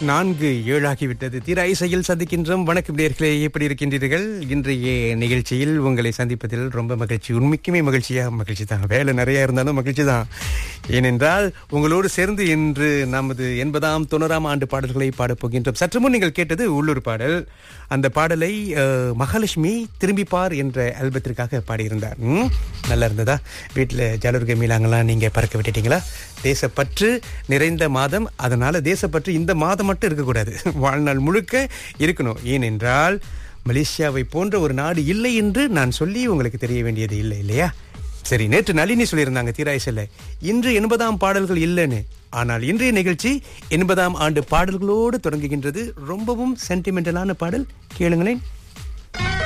4:07 ஆகிவிட்டது. தீரா இசையில் சந்திக்கின்றோம். வணக்கம் நேயர்களே, எப்படி இருக்கின்றீர்கள்? இன்றைய நிகழ்ச்சியில் உங்களை சந்திப்பதில் ரொம்ப மகிழ்ச்சி. உண்மைக்குமே மகிழ்ச்சி தான். வேலை நிறைய இருந்தாலும் மகிழ்ச்சி தான். ஏனென்றால் உங்களோடு சேர்ந்து இன்று நமது 80ஆம் 90ஆம் ஆண்டு பாடல்களை பாடப்போகின்றோம். சற்று முன் நீங்கள் கேட்டது உள்ளூர் பாடல். அந்த பாடலை மகாலட்சுமி திரும்பிப்பார் என்ற ஆல்பத்திற்காக பாடியிருந்தார். நல்லா இருந்ததா? வீட்டில் ஜாலூர்கை மீளாங்கலாம் நீங்க பறக்க விட்டுட்டீங்களா? தேசப்பற்று நிறைந்த மாதம், அதனால தேசப்பற்று இந்த மாதம் மட்டும் இருக்கக்கூடாது, வாழ்நாள் முழுக்க இருக்கணும். ஏனென்றால் மலேசியாவை போன்ற ஒரு நாடு இல்லை என்று நான் சொல்லி உங்களுக்கு தெரிய வேண்டியது இல்லை, இல்லையா? சரி, நேற்று நளினி சொல்லியிருந்தாங்க தீராய்சல்ல இன்று 80ஆம் பாடல்கள் இல்லைன்னு. ஆனால் இன்றைய நிகழ்ச்சி 80ஆம் ஆண்டு பாடல்களோடு தொடங்குகின்றது. ரொம்பவும் சென்டிமெண்டலான பாடல், கேளுங்களேன்.